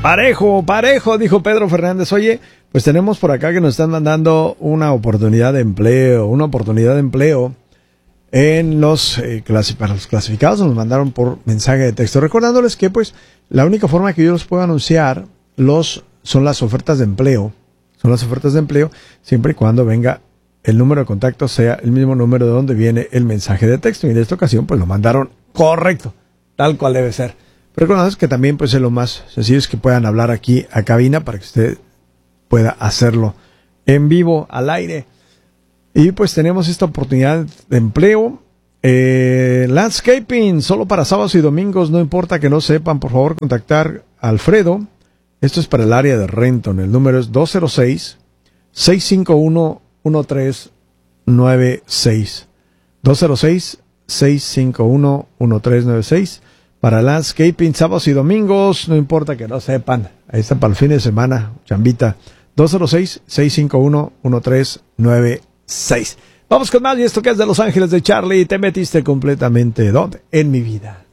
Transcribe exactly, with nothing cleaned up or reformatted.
Parejo, parejo, dijo Pedro Fernández. Oye, pues tenemos por acá que nos están mandando una oportunidad de empleo, una oportunidad de empleo en los, eh, clasi- para los clasificados. Nos mandaron por mensaje de texto, recordándoles que pues la única forma que yo los puedo anunciar los son las ofertas de empleo, son las ofertas de empleo siempre y cuando venga el número de contacto sea el mismo número de donde viene el mensaje de texto, y en esta ocasión pues lo mandaron correcto, tal cual debe ser. Pero recordad que también pues es lo más sencillo es que puedan hablar aquí a cabina para que usted pueda hacerlo en vivo, al aire. Y pues tenemos esta oportunidad de empleo. Eh, landscaping, solo para sábados y domingos, no importa que no sepan, por favor contactar a Alfredo. Esto es para el área de Renton. El número es dos cero seis, seis cinco uno, uno tres nueve seis. dos cero seis, seis cinco uno, uno tres nueve seis. Para landscaping, sábados y domingos, no importa que no sepan. Ahí está para el fin de semana, chambita. dos cero seis, seis cinco uno, uno tres nueve seis. Vamos con más, y esto que es de Los Ángeles de Charlie. Te metiste completamente, ¿dónde? En mi vida.